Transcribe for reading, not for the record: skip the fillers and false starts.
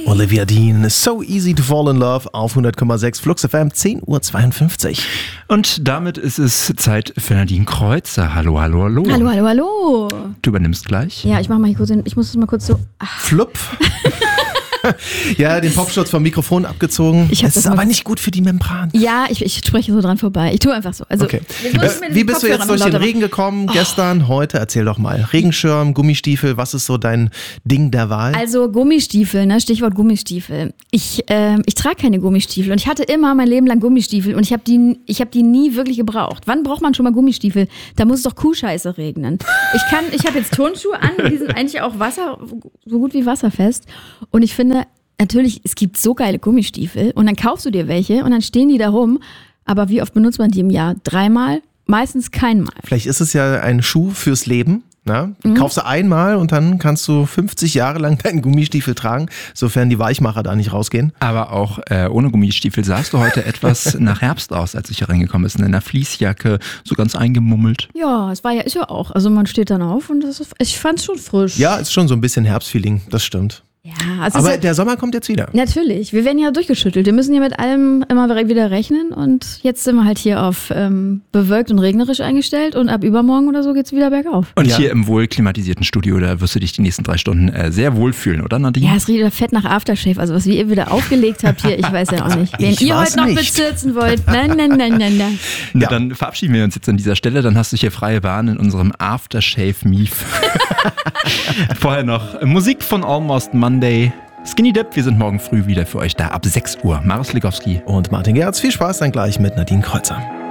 Olivia Dean, So Easy to Fall in Love auf 100,6 Flux FM, 10.52 Uhr. Und damit ist es Zeit für Nadine Kreuzer. Hallo, hallo, hallo. Hallo, hallo, hallo. Du übernimmst gleich. Ja, ich muss es mal kurz so... Flupp. Ja, den Popschutz vom Mikrofon abgezogen. Das ist aber nicht gut für die Membran. Ja, ich spreche so dran vorbei. Ich tue einfach so. Also, okay. Wie bist du jetzt durch den Regen gekommen? Gestern, heute? Erzähl doch mal. Regenschirm, Gummistiefel, was ist so dein Ding der Wahl? Also Gummistiefel, ne? Stichwort Gummistiefel. Ich trage keine Gummistiefel und ich hatte immer mein Leben lang Gummistiefel und ich habe die nie wirklich gebraucht. Wann braucht man schon mal Gummistiefel? Da muss es doch Kuhscheiße regnen. Ich habe jetzt Turnschuhe an, die sind eigentlich auch so gut wie wasserfest und ich finde, natürlich, es gibt so geile Gummistiefel und dann kaufst du dir welche und dann stehen die da rum. Aber wie oft benutzt man die im Jahr? 3-mal? Meistens keinmal. Vielleicht ist es ja ein Schuh fürs Leben. Na? Kaufst du einmal und dann kannst du 50 Jahre lang deinen Gummistiefel tragen, sofern die Weichmacher da nicht rausgehen. Aber auch ohne Gummistiefel sahst du heute etwas nach Herbst aus, als ich hier reingekommen bin. In einer Fließjacke, so ganz eingemummelt. Ja, ist ja auch. Also man steht dann auf und ich fand's schon frisch. Ja, ist schon so ein bisschen Herbstfeeling, das stimmt. Ja, also aber der Sommer kommt jetzt wieder. Natürlich, wir werden ja durchgeschüttelt. Wir müssen ja mit allem immer wieder rechnen und jetzt sind wir halt hier auf bewölkt und regnerisch eingestellt und ab übermorgen oder so geht's wieder bergauf. Und hier im wohl klimatisierten Studio, da wirst du dich die nächsten 3 Stunden sehr wohlfühlen, oder Nadine? Ja, es riecht fett nach Aftershave, also was ihr wieder aufgelegt habt hier, ich weiß ja auch nicht. Wenn ihr heute noch bezirzen wollt, nein. Ja. Dann verabschieden wir uns jetzt an dieser Stelle, dann hast du hier freie Bahn in unserem Aftershave-Mief. Vorher noch Musik von Almost Monday. Skinny Dip, wir sind morgen früh wieder für euch da ab 6 Uhr. Marius Legowski und Martin Gerz. Viel Spaß dann gleich mit Nadine Kreuzer.